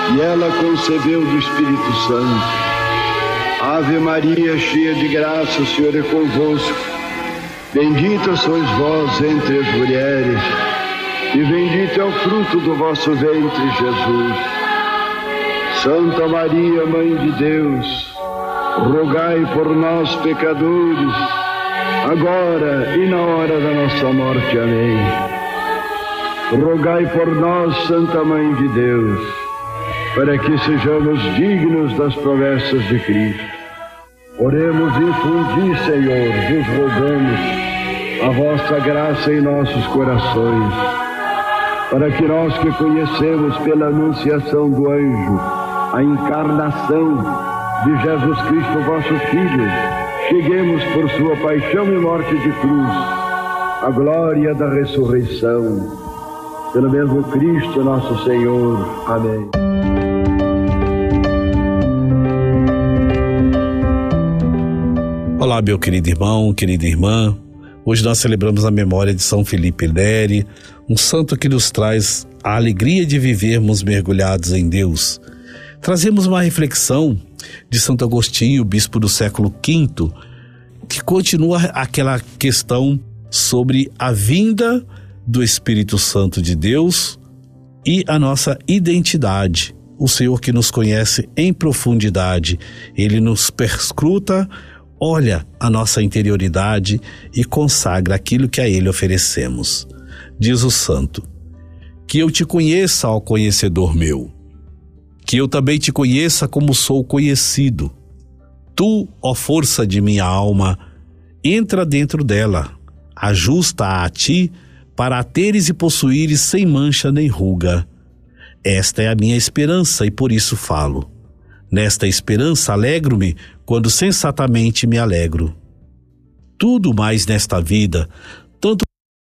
e ela concebeu do Espírito Santo. Ave Maria, cheia de graça, o Senhor é convosco. Bendita sois vós entre as mulheres, e bendito é o fruto do vosso ventre, Jesus. Santa Maria, Mãe de Deus, rogai por nós, pecadores, agora e na hora da nossa morte. Amém. Rogai por nós, Santa Mãe de Deus, para que sejamos dignos das promessas de Cristo. Oremos, infundi, Senhor, vos rogamos a vossa graça em nossos corações, para que nós que conhecemos pela anunciação do anjo a encarnação de Jesus Cristo, vosso Filho, cheguemos por sua paixão e morte de cruz à glória da ressurreição. Pelo mesmo Cristo nosso Senhor. Amém. Olá, meu querido irmão, querida irmã. Hoje nós celebramos a memória de São Felipe Neri, um santo que nos traz a alegria de vivermos mergulhados em Deus. Trazemos uma reflexão de Santo Agostinho, bispo do século V, que continua aquela questão sobre a vinda do Espírito Santo de Deus e a nossa identidade. O Senhor que nos conhece em profundidade, Ele nos perscruta, olha a nossa interioridade e consagra aquilo que a Ele oferecemos. Diz o santo: que eu te conheça, ó conhecedor meu, que eu também te conheça como sou conhecido. Tu, ó força de minha alma, entra dentro dela, ajusta-a a ti, para a teres e possuíres sem mancha nem ruga. Esta é a minha esperança e por isso falo. Nesta esperança alegro-me quando sensatamente me alegro. Tudo mais nesta vida, tanto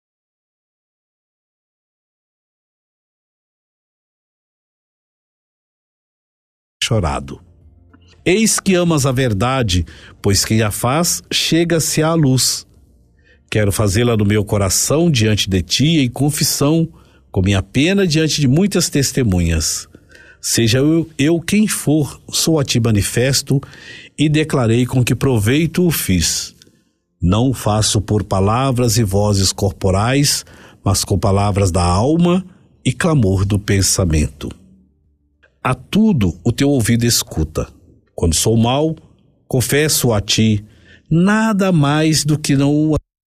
chorado. Eis que amas a verdade, pois quem a faz chega-se à luz. Quero fazê-la no meu coração diante de ti em confissão, com minha pena diante de muitas testemunhas. Seja eu quem for, sou a ti manifesto e declarei com que proveito o fiz. Não o faço por palavras e vozes corporais, mas com palavras da alma e clamor do pensamento. A tudo o teu ouvido escuta. Quando sou mau, confesso a ti, nada mais do que não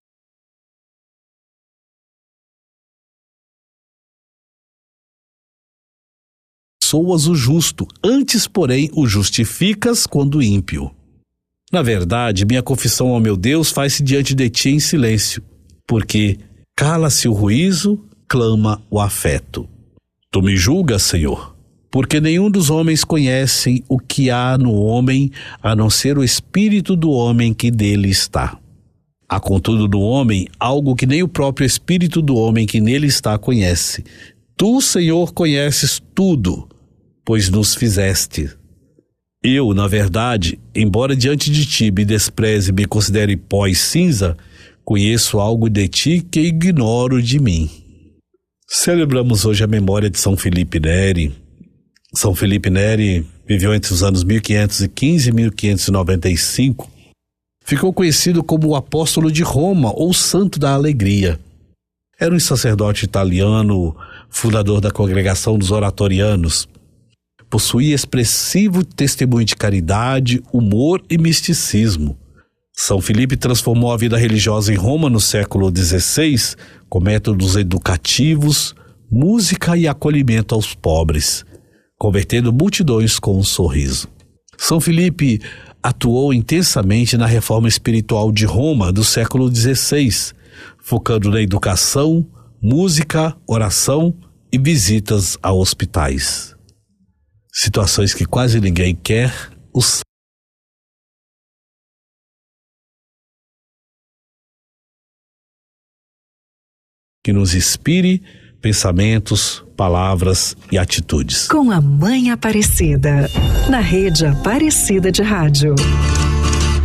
soas o justo, antes, porém, o justificas quando ímpio. Na verdade, minha confissão ao meu Deus faz-se diante de ti em silêncio, porque cala-se o ruízo, clama o afeto. Tu me julgas, Senhor, porque nenhum dos homens conhecem o que há no homem, a não ser o espírito do homem que dele está. Há, contudo, no homem algo que nem o próprio espírito do homem que nele está conhece. Tu, Senhor, conheces tudo, pois nos fizeste. Eu, na verdade, embora diante de ti me despreze e me considere pó e cinza, conheço algo de ti que ignoro de mim. Celebramos hoje a memória de São Felipe Neri. São Felipe Neri viveu entre os anos 1515 e 1595. Ficou conhecido como o apóstolo de Roma, ou santo da alegria. Era um sacerdote italiano, fundador da congregação dos oratorianos. Possuía expressivo testemunho de caridade, humor e misticismo. São Felipe transformou a vida religiosa em Roma no século XVI com métodos educativos, música e acolhimento aos pobres, convertendo multidões com um sorriso. São Felipe atuou intensamente na reforma espiritual de Roma do século XVI, focando na educação, música, oração e visitas a hospitais. Situações que quase ninguém quer, que nos inspire pensamentos, palavras e atitudes. Com a Mãe Aparecida, na Rede Aparecida de Rádio.